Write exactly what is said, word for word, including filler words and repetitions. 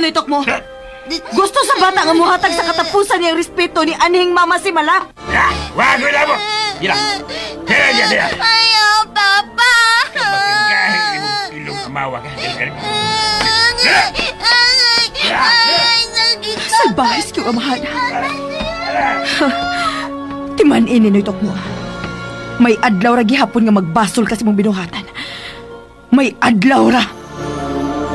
Noy Tokmo? Gusto sa bata nga muhatag sa katapusan niyang respeto ni anhing mama si Malak. Ya, wag mo na mo! Dila! Dila, dila, dila! Ayaw, Papa! Kapag kahit ilong, ilong amawa ka, dila, dila! Dila! Ay, sakit pa! Salbahis kyung amahan. Timan ini Noy Tokmo. May adlaw ra gihapon nga magbasol kasi mong binuhatan. May adlaw ra